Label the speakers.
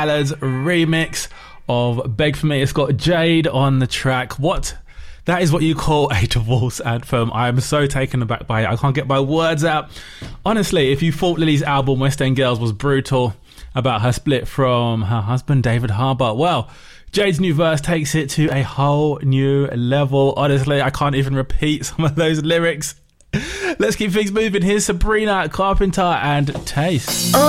Speaker 1: Ballad's remix of Beg For Me. It's got Jade on the track. That is what you call a divorce anthem. I am so taken aback by it. I can't get my words out. Honestly, if you thought Lily's album West End Girls was brutal about her split from her husband David Harbour, well, Jade's new verse takes it to a whole new level. Honestly, I can't even repeat some of those lyrics. Let's keep things moving. Here's Sabrina Carpenter and Taste.